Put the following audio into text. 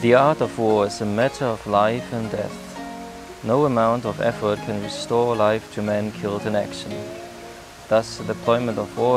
The art of war is a matter of life and death. No amount of effort can restore life to men killed in action. Thus, the deployment of war